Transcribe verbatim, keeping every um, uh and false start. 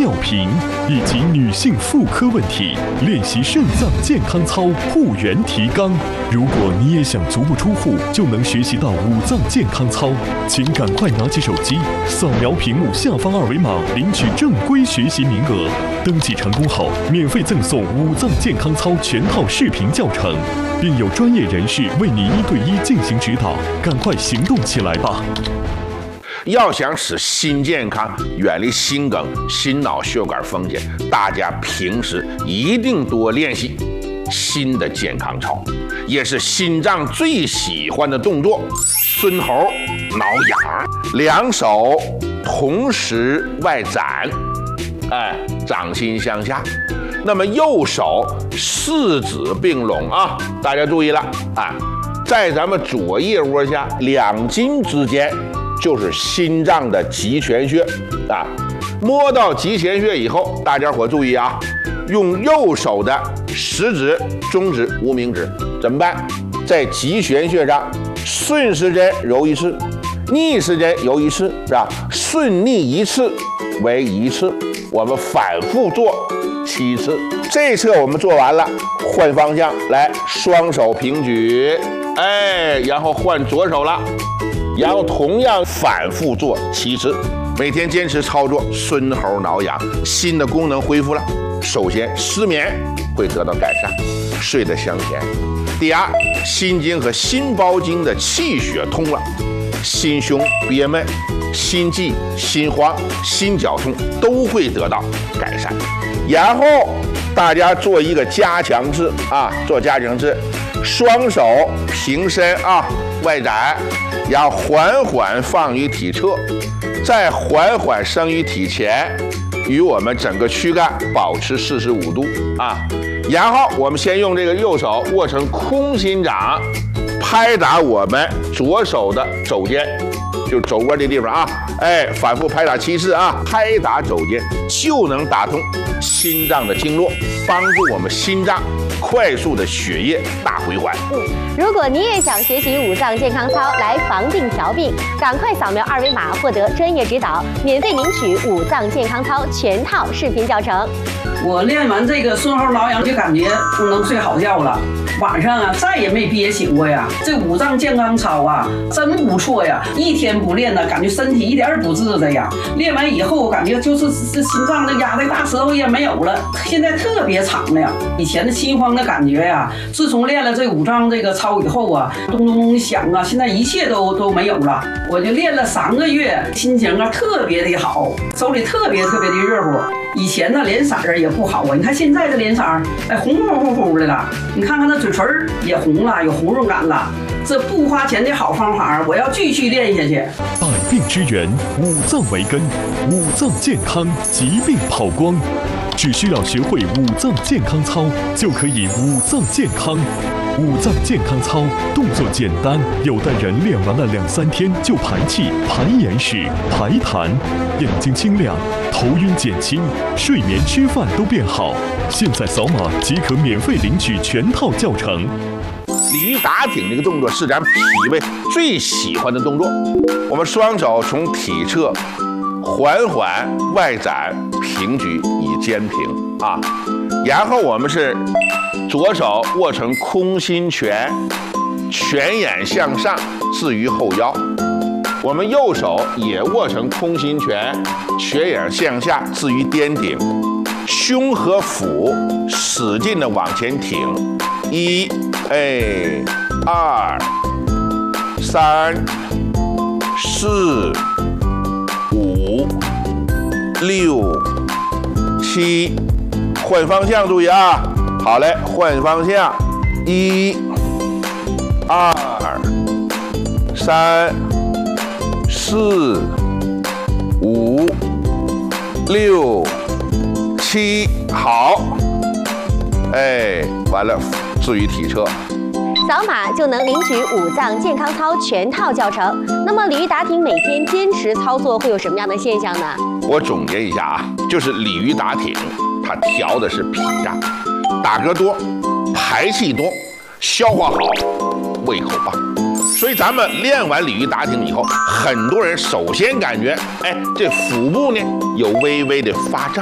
尿频以及女性妇科问题，练习肾脏健康操护源提纲。如果你也想足不出户就能学习到五脏健康操，请赶快拿起手机，扫描屏幕下方二维码，领取正规学习名额。登记成功后，免费赠送五脏健康操全套视频教程，并有专业人士为你一对一进行指导。赶快行动起来吧！ 要想使心健康，远离心梗、心脑血管风险，大家平时一定多练习心的健康操，也是心脏最喜欢的动作——孙猴挠痒。两手同时外展，哎，掌心向下。那么右手四指并拢啊，大家注意了啊，在咱们左腋窝下两筋之间。就是心脏的极泉穴啊，摸到极泉穴以后，大家伙注意啊，用右手的食指、中指、无名指怎么办？在极泉穴上顺时针揉一次，逆时针揉一次，是吧？顺逆一次为一次，我们反复做七次。这侧我们做完了，换方向来，双手平举，哎，然后换左手了。然后同样反复做七次，每天坚持操作，孙猴挠痒，心的功能恢复了。首先，失眠会得到改善，睡得香甜。第二，心经和心包经的气血通了，心胸憋闷、心悸、心慌、心绞痛都会得到改善。然后大家做一个加强式啊，做加强式，双手平伸啊，外展。然后缓缓放于体侧，再缓缓升于体前，与我们整个躯干保持四十五度啊。然后我们先用这个右手握成空心掌，拍打我们左手的肘尖，就肘窝这地方啊，哎，反复拍打七次啊，拍打肘尖就能打通心脏的经络，帮助我们心脏快速的血液大回环。 嗯，如果你也想学习五脏健康操来防病调病，赶快扫描二维码获得专业指导，免费领取五脏健康操全套视频教程。 我练完这个孙猴挠痒就感觉能睡好觉了，晚上啊再也没憋醒过呀。这五脏健康操啊真不错呀，一天不练呢，感觉身体一点不自在呀。练完以后，我感觉就是这心脏的压的大舌头也没有了，现在特别长了呀。以前的心慌的感觉呀，自从练了这五脏这个操以后啊，咚咚咚响啊，现在一切都都没有了。我就练了三个月，心情啊特别的好，手里特别特别的热乎。以前呢脸色儿也不好啊，你看现在的脸色儿，哎红乎乎乎的了。你看看那嘴唇也红了，有红润感了。这不花钱的好方法，我要继续练下去。 百病之源，五脏为根，五脏健康，疾病跑光。只需要学会五脏健康操，就可以五脏健康。五脏健康操动作简单，有的人练完了两三天就排气、排眼屎、排痰，眼睛清亮，头晕减轻，睡眠吃饭都变好。现在扫码即可免费领取全套教程。 鲤鱼打挺这个动作是咱脾胃最喜欢的动作。我们双手从体侧缓缓外展平举以肩平啊，然后我们是左手握成空心拳，拳眼向上置于后腰。我们右手也握成空心拳，拳眼向下置于颠顶，胸和腹使劲的往前挺。一，哎，二，三，四，五，六，七，换方向，注意啊！好嘞，换方向，一，二，三，四，五，六，七，好，哎，完了，置于体侧。 扫码就能领取五脏健康操全套教程。那么鲤鱼打挺每天坚持操作会有什么样的现象呢？ 我总结一下啊，就是鲤鱼打挺，它调的是脾脏，打嗝多，排气多，消化好，胃口棒。所以咱们练完鲤鱼打挺以后，很多人首先感觉，哎，这腹部呢有微微的发胀。